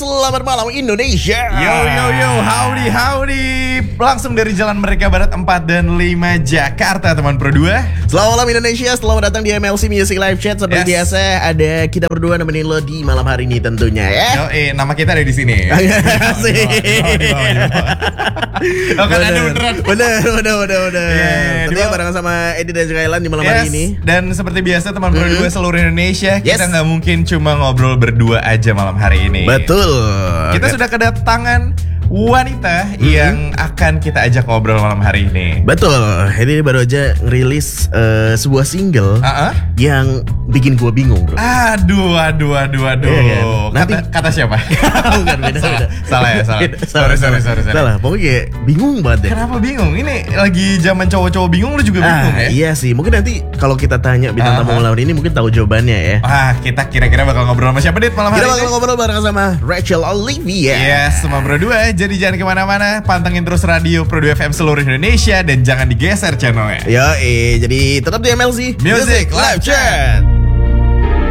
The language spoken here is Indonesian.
selamat malam Indonesia. Yo, howdy. Langsung dari Jalan Merdeka Barat 4 dan 5 Jakarta, teman Pro 2. Selamat malam Indonesia, selamat datang di MLC Music Live Chat. Seperti biasa, ada kita berdua nemenin lo di malam hari ini tentunya ya. Nama kita ada di sini. Asik. Oh kan ada beneran. Bener. Tentunya bareng sama Edi dan juga Elan di malam hari ini. Dan seperti biasa teman Pro 2 seluruh Indonesia, kita nggak mungkin cuma ngobrol berdua aja malam hari ini. Betul. Kita sudah kedatangan wanita yang akan kita ajak ngobrol malam hari ini. Betul. Ini baru aja ngerilis sebuah single yang bikin gua bingung, bro. Aduh. Iya kan? Kata siapa? Bukan, beda. Salah ya. Sorry. Salah. Pokoknya kayak bingung banget deh. Kenapa bingung? Ini lagi zaman cowok-cowok bingung, lu juga bingung ya? Iya sih. Mungkin nanti kalau kita tanya bintang tamu malam ini mungkin tahu jawabannya ya. Kita kira-kira bakal ngobrol sama siapa Dit malam hari ini? Kita bakal ngobrol bareng sama Rachel Olivia. Yes, sama Pro 2. Jadi jangan kemana-mana, pantengin terus radio Pro 2 FM seluruh Indonesia dan jangan digeser channelnya. Jadi tetap di MLC Music Live Chat.